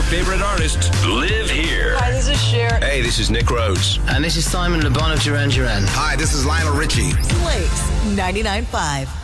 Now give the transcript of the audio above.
your favorite artists live here. Hi, this is Cher. Hey, this is Nick Rhodes. And this is Simon Le Bon of Duran Duran. Hi, this is Lionel Richie. Blaze 99.5.